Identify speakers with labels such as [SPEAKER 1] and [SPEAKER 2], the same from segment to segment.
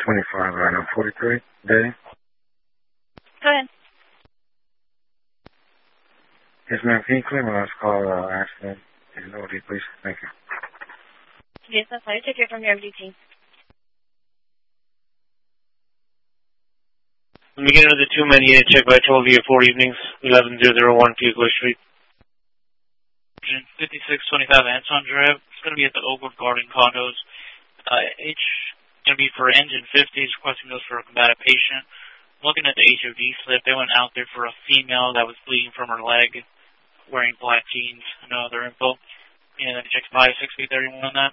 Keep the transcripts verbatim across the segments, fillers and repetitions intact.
[SPEAKER 1] twenty-five item forty-three, day.
[SPEAKER 2] Go ahead.
[SPEAKER 1] Yes, ma'am. Can you clear my last call uh, accident in O D, please? Thank you.
[SPEAKER 2] Yes, that's fine. Take care from your M D T.
[SPEAKER 3] Let me get another two-man unit check by twelve year four evenings, eleven zero zero one Fuquay Street.
[SPEAKER 4] fifty-six twenty-five Anton Drive. It's going to be at the Oakwood Garden Condos. Uh, H going to be for engine fifties, requesting those for a combative patient. Looking at the H O D slip, they went out there for a female that was bleeding from her leg, wearing black jeans and no other info. And I checked five six B thirty-one on that.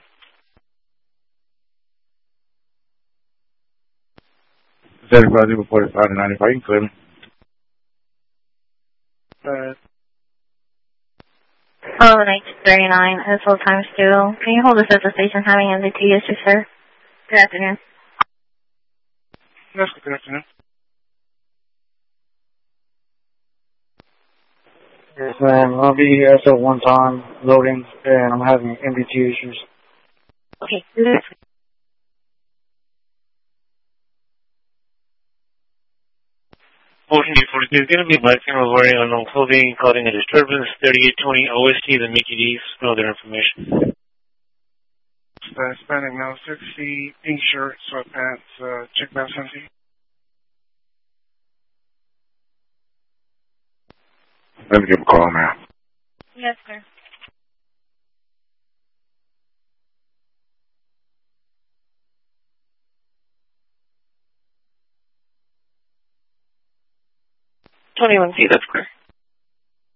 [SPEAKER 1] thirty-five zero forty-five to ninety-five. You can clear me.
[SPEAKER 5] Uh,
[SPEAKER 2] Oh, nineteen thirty-nine, S L times two. Can you hold us at the station having M D T issues, sir? Good afternoon.
[SPEAKER 1] Yes, good afternoon.
[SPEAKER 5] yes, ma'am. I'll be S L one time loading, and I'm having M D T issues.
[SPEAKER 2] Okay, good.
[SPEAKER 3] fourteen forty-two is going to be black female wearing unknown clothing, causing a disturbance. thirty-eight twenty O S T, the Mickey D's, no other information.
[SPEAKER 1] Uh, Hispanic male, six feet, pink shirt, sweatpants, uh, check box empty. Let me give him a call, man.
[SPEAKER 2] Yes, sir.
[SPEAKER 3] twenty-one feet, that's clear.